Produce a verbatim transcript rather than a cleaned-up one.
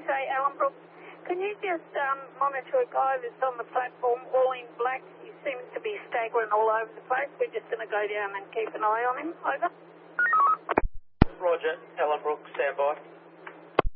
say, Alan Brooks, can you just um, monitor a guy that's on the platform all in black? He seems to be staggering all over the place. We're just going to go down and keep an eye on him. Over. Roger. Alan Brooks, stand by.